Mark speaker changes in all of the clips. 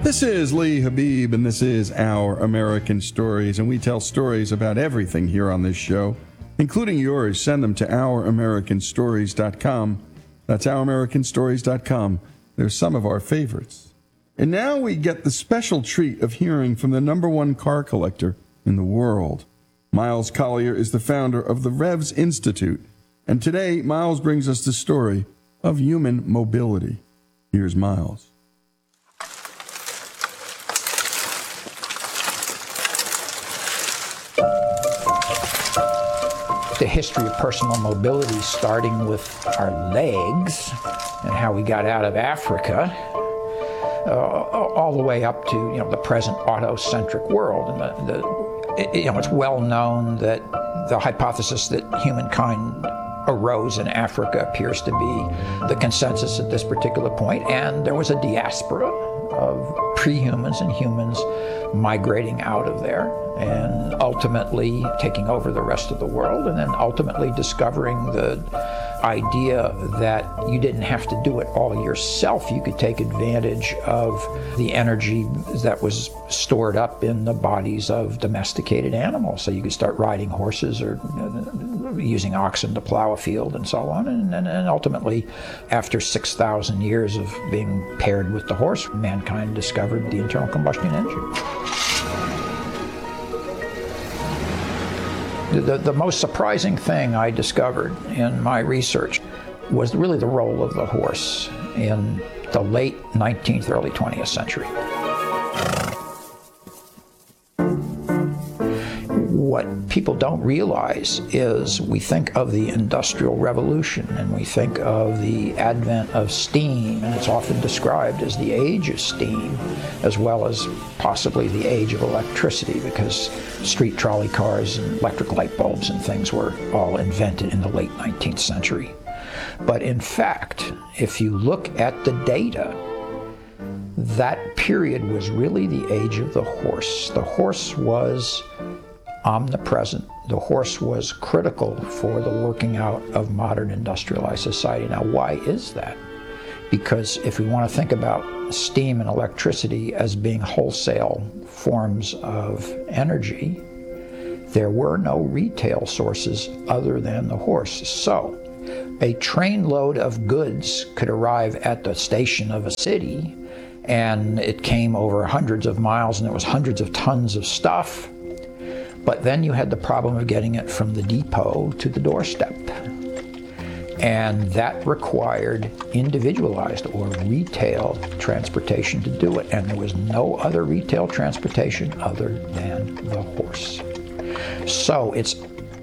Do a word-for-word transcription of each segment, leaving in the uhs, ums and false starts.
Speaker 1: This is Lee Habib, and this is Our American Stories, and we tell stories about everything here on this show, including yours. Send them to our american stories dot com. That's our american stories dot com. They're some of our favorites. And now we get the special treat of hearing from the number one car collector in the world. Miles Collier is the founder of the Revs Institute, and today Miles brings us the story of human mobility. Here's Miles.
Speaker 2: The history of personal mobility, starting with our legs and how we got out of Africa, uh, all the way up to you know the present auto-centric world. And the, the, it, you know, it's well known that the hypothesis that humankind arose in Africa appears to be the consensus at this particular point, and there was a diaspora of pre-humans and humans migrating out of there and ultimately taking over the rest of the world, and then ultimately discovering the idea that you didn't have to do it all yourself. You could take advantage of the energy that was stored up in the bodies of domesticated animals. So you could start riding horses or using oxen to plow a field and so on. And, and, and ultimately, after six thousand years of being paired with the horse, mankind discovered the internal combustion engine. The, the most surprising thing I discovered in my research was really the role of the horse in the late nineteenth, early twentieth century. What people don't realize is we think of the Industrial Revolution and we think of the advent of steam, and it's often described as the age of steam, as well as possibly the age of electricity, because street trolley cars and electric light bulbs and things were all invented in the late nineteenth century. But in fact, if you look at the data, that period was really the age of the horse. The horse was omnipresent. The horse was critical for the working out of modern industrialized society. Now, why is that? Because if we want to think about steam and electricity as being wholesale forms of energy, there were no retail sources other than the horse. So, a trainload of goods could arrive at the station of a city, and it came over hundreds of miles, and there was hundreds of tons of stuff. But then you had the problem of getting it from the depot to the doorstep. And that required individualized or retail transportation to do it. And there was no other retail transportation other than the horse. So it's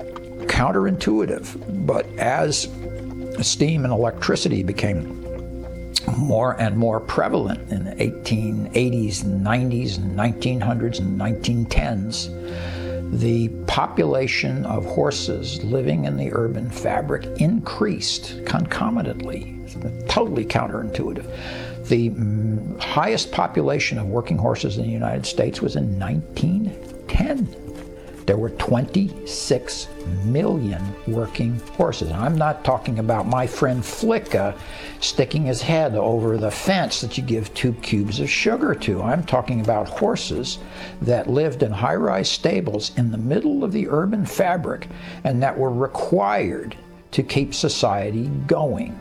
Speaker 2: counterintuitive, but as steam and electricity became more and more prevalent in the eighteen eighties and nineties and nineteen hundreds and nineteen tens, the population of horses living in the urban fabric increased concomitantly, totally counterintuitive. The mm, highest population of working horses in the United States was in nineteen ten. There were twenty-six million working horses. And I'm not talking about my friend Flicka sticking his head over the fence that you give two cubes of sugar to. I'm talking about horses that lived in high-rise stables in the middle of the urban fabric and that were required to keep society going.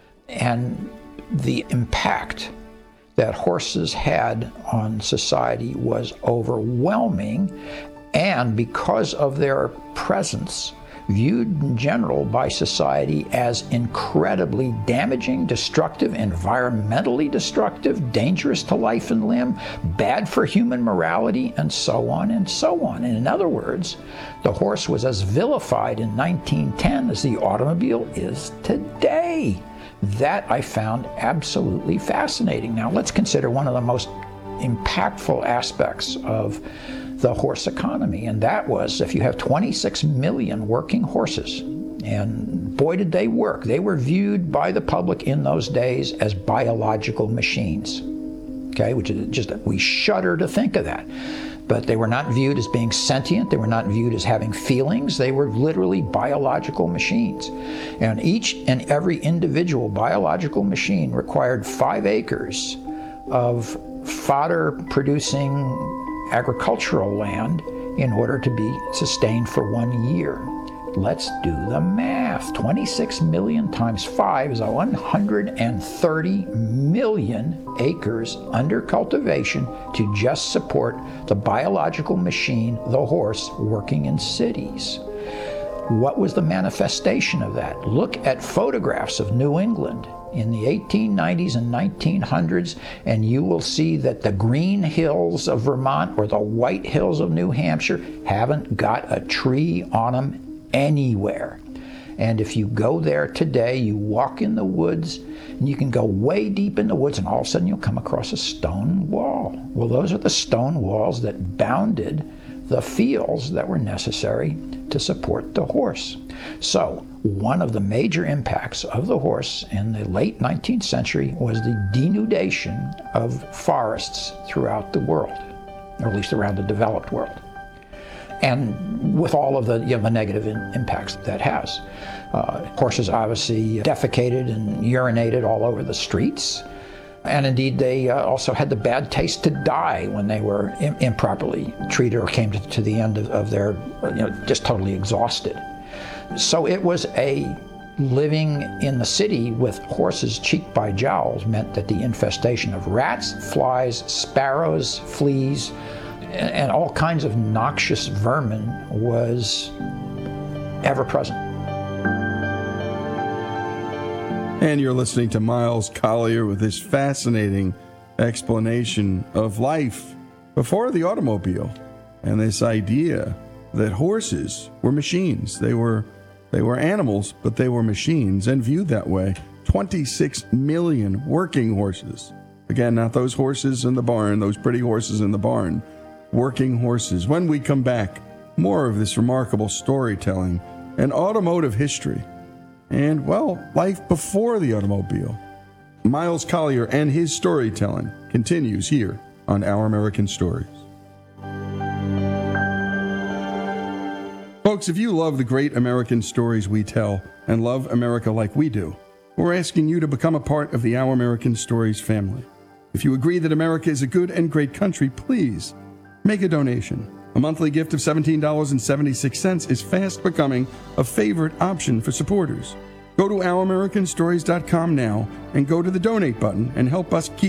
Speaker 2: And the impact that horses had on society was overwhelming, and because of their presence, viewed in general by society as incredibly damaging, destructive, environmentally destructive, dangerous to life and limb, bad for human morality, and so on and so on. And in other words, the horse was as vilified in nineteen ten as the automobile is today. That I found absolutely fascinating. Now let's consider one of the most impactful aspects of the horse economy, and that was if you have twenty-six million working horses, and boy did they work. They were viewed by the public in those days as biological machines, okay, which is just, we shudder to think of that. But they were not viewed as being sentient, they were not viewed as having feelings, they were literally biological machines. And each and every individual biological machine required five acres of fodder-producing agricultural land in order to be sustained for one year. Let's do the math. twenty-six million times five is one hundred thirty million acres under cultivation to just support the biological machine, the horse, working in cities. What was the manifestation of that? Look at photographs of New England in the eighteen nineties and nineteen hundreds, and you will see that the green hills of Vermont or the white hills of New Hampshire haven't got a tree on them anywhere. And if you go there today, you walk in the woods, and you can go way deep in the woods, and all of a sudden you'll come across a stone wall. Well, those are the stone walls that bounded the fields that were necessary to support the horse. So one of the major impacts of the horse in the late nineteenth century was the denudation of forests throughout the world, or at least around the developed world. And with all of the, you know, the negative in, impacts that has. Uh, horses obviously defecated and urinated all over the streets. And indeed, they uh, also had the bad taste to die when they were im- improperly treated or came to, to the end of, of their, you know, just totally exhausted. So it was a living in the city with horses cheek by jowls meant that the infestation of rats, flies, sparrows, fleas, and, and all kinds of noxious vermin was ever present.
Speaker 1: And you're listening to Miles Collier with this fascinating explanation of life before the automobile and this idea that horses were machines. They were they were animals, but they were machines and viewed that way. twenty-six million working horses. Again, not those horses in the barn, those pretty horses in the barn. Working horses. When we come back, more of this remarkable storytelling and automotive history. And, well, life before the automobile. Miles Collier and his storytelling continues here on Our American Stories. Folks, if you love the great American stories we tell and love America like we do, we're asking you to become a part of the Our American Stories family. If you agree that America is a good and great country, please make a donation. A monthly gift of seventeen dollars and seventy-six cents is fast becoming a favorite option for supporters. Go to our american stories dot com now and go to the donate button and help us keep